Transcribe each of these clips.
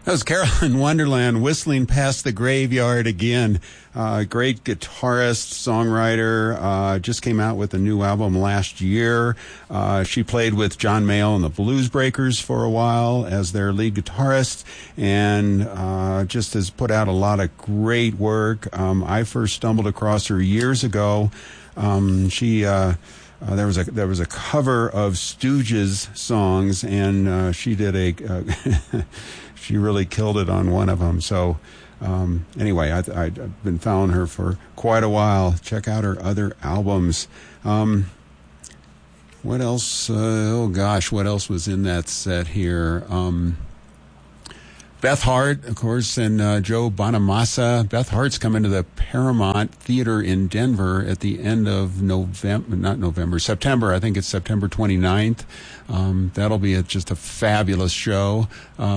That was Carolyn Wonderland, Whistling Past the Graveyard Again. Great guitarist, songwriter, just came out with a new album last year. She played with John Mayall and the Blues Breakers for a while as their lead guitarist, and just has put out a lot of great work. I first stumbled across her years ago. There was a cover of Stooges songs, and she did a she really killed it on one of them. So anyway, I've been following her for quite a while. Check out her other albums. What else? Oh gosh, what else was in that set here? Beth Hart, of course, and Joe Bonamassa. Beth Hart's coming to the Paramount Theater in Denver at the end of September. I think it's September 29th. That'll be just a fabulous show.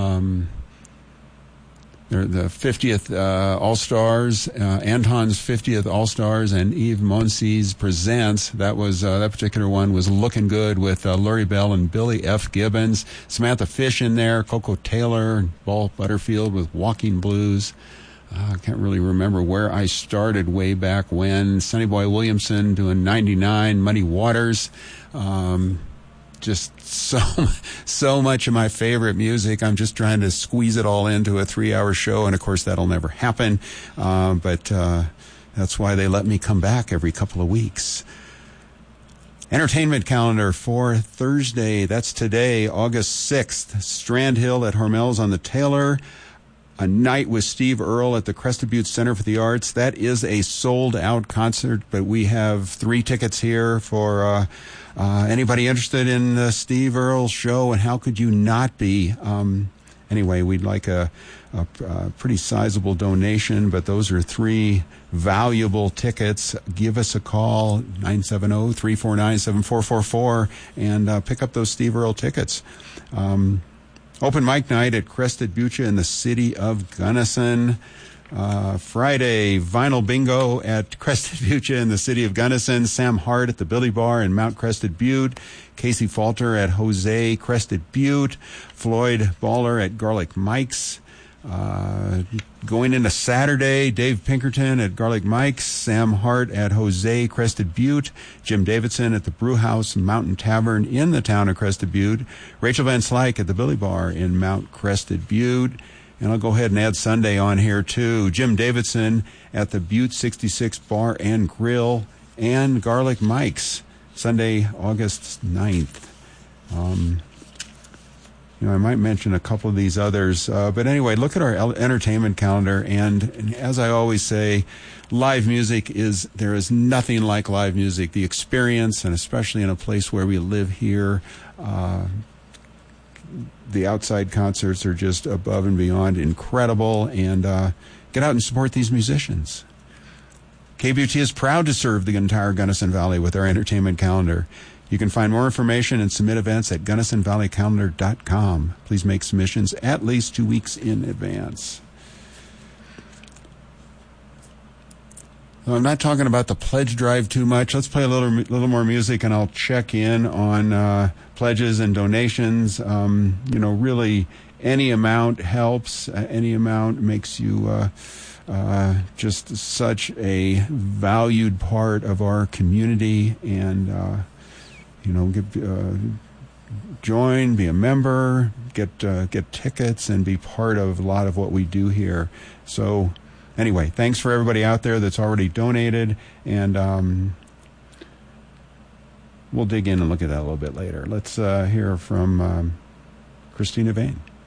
They're the 50th All-Stars, Anton's 50th All-Stars, and Yves Monsies Presents. That was that particular one was looking good with Laurie Bell and Billy F. Gibbons. Samantha Fish in there, Coco Taylor, Paul Butterfield with Walking Blues. I can't really remember where I started way back when. Sonny Boy Williamson doing 99, Muddy Waters. Just so much of my favorite music. I'm just trying to squeeze it all into a 3-hour show, and of course that'll never happen. But that's why they let me come back every couple of weeks. Entertainment calendar for Thursday. That's today, August 6th. Strand Hill at Hormel's on the Taylor. A night with Steve Earle at the Crested Butte Center for the Arts. That is a sold-out concert, but we have 3 tickets here for anybody interested in the Steve Earle show, and how could you not be? Anyway, we'd like a pretty sizable donation, but those are 3 valuable tickets. Give us a call, 970-349-7444, and pick up those Steve Earle tickets. Open mic night at Crested Butte in the city of Gunnison. Friday, vinyl bingo at Crested Butte in the city of Gunnison. Sam Hart at the Billy Bar in Mount Crested Butte. Casey Falter at Jose Crested Butte. Floyd Baller at Garlic Mike's. Going into Saturday, Dave Pinkerton at Garlic Mike's, Sam Hart at Jose Crested Butte, Jim Davidson at the Brewhouse Mountain Tavern in the town of Crested Butte, Rachel Van Slyke at the Billy Bar in Mount Crested Butte. And I'll go ahead and add Sunday on here too. Jim Davidson at the Butte 66 Bar and Grill and Garlic Mike's, Sunday, August 9th. I might mention a couple of these others. But anyway, look at our entertainment calendar. And as I always say, live music there is nothing like live music. The experience, and especially in a place where we live here, the outside concerts are just above and beyond incredible. And get out and support these musicians. KBUT is proud to serve the entire Gunnison Valley with our entertainment calendar. You can find more information and submit events at GunnisonValleyCalendar.com. Please make submissions at least 2 weeks in advance. Well, I'm not talking about the pledge drive too much. Let's play a little more music, and I'll check in on pledges and donations. Really, any amount helps. Any amount makes you just such a valued part of our community, and join, be a member, get tickets, and be part of a lot of what we do here. So anyway, thanks for everybody out there that's already donated, and we'll dig in and look at that a little bit later. Let's hear from Christina Vane.